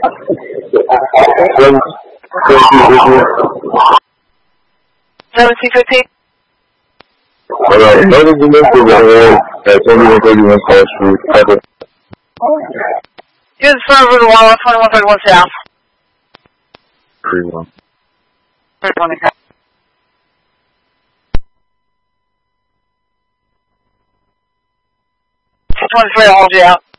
1715. Alright, notice the list of the area at 2131 South Street. Use the front of the wall, 2131 South. 31. 31, okay. 23, I'll hold you out.